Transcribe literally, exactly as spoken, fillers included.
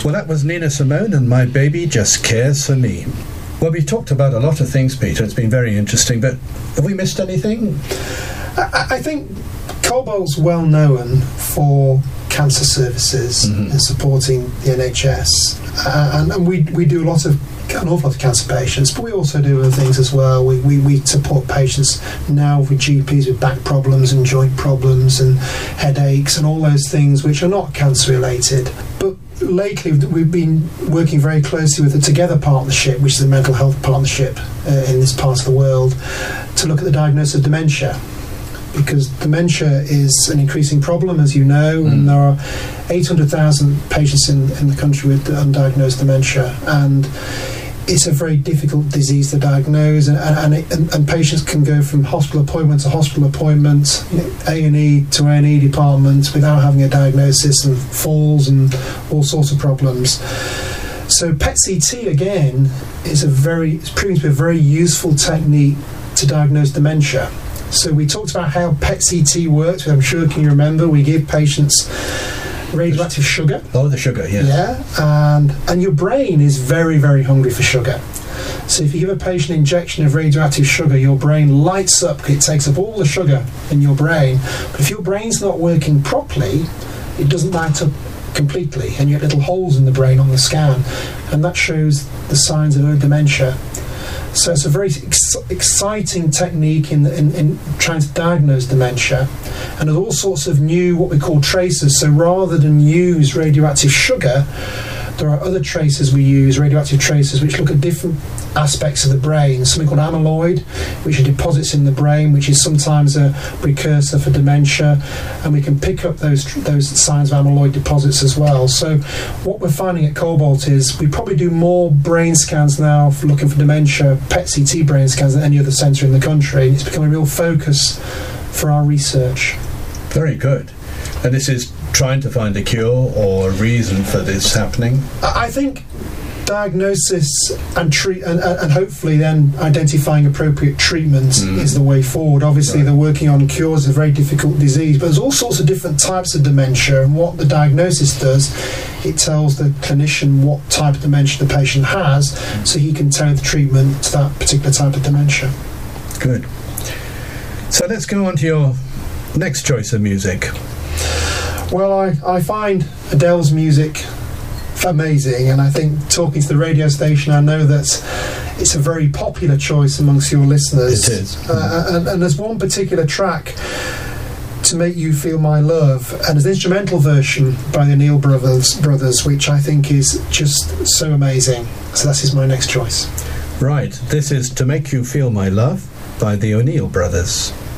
Well, that was Nina Simone and My Baby Just Cares For Me. Well, we've talked about a lot of things, Peter. It's been very interesting, but have we missed anything? I, I think Cobalt's well known for cancer services mm-hmm. and supporting the N H S, uh, and, and we we do a lot of an awful lot of cancer patients, but we also do other things as well. We, we we support patients now with G Ps with back problems and joint problems and headaches and all those things which are not cancer related. But lately we've been working very closely with the Together Partnership, which is a mental health partnership uh, in this part of the world, to look at the diagnosis of dementia. Because dementia is an increasing problem, as you know, mm. and there are eight hundred thousand patients in, in the country with undiagnosed dementia, and it's a very difficult disease to diagnose, and, and, it, and, and patients can go from hospital appointment to hospital appointment, A and E to A and E departments without having a diagnosis, and falls and all sorts of problems. So P E T C T, again, is a very, it's proving to be a very useful technique to diagnose dementia. So we talked about how P E T C T works, which I'm sure can you remember. We give patients radioactive sugar. Oh, the sugar, yeah. Yeah, and, and your brain is very, very hungry for sugar. So if you give a patient an injection of radioactive sugar, your brain lights up, it takes up all the sugar in your brain. But if your brain's not working properly, it doesn't light up completely, and you get little holes in the brain on the scan, and that shows the signs of early dementia. So it's a very ex- exciting technique in, the, in, in trying to diagnose dementia. And there's all sorts of new, what we call tracers. So rather than use radioactive sugar, there are other tracers we use, radioactive tracers, which look at different aspects of the brain. Something called amyloid, which are deposits in the brain, which is sometimes a precursor for dementia. And we can pick up those those signs of amyloid deposits as well. So what we're finding at Cobalt is we probably do more brain scans now for looking for dementia, P E T C T brain scans, than any other centre in the country. It's become a real focus for our research. Very good. And this is trying to find a cure or a reason for this happening? I think diagnosis and treat and, and hopefully then identifying appropriate treatment mm. is the way forward. Obviously right. They're working on cures of a very difficult disease, but there's all sorts of different types of dementia, and what the diagnosis does, it tells the clinician what type of dementia the patient has, mm. so he can tailor the treatment to that particular type of dementia. Good. So let's go on to your next choice of music. Well, I, I find Adele's music amazing, and I think talking to the radio station, I know that it's a very popular choice amongst your listeners. It is. Uh, and, and there's one particular track, To Make You Feel My Love, and there's an instrumental version by the O'Neill brothers, brothers, which I think is just so amazing. So that is my next choice. Right. This is To Make You Feel My Love by the O'Neill brothers.